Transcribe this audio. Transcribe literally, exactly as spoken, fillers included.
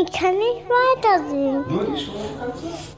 kann nicht weiter singen. Nur die Strophe kannst du?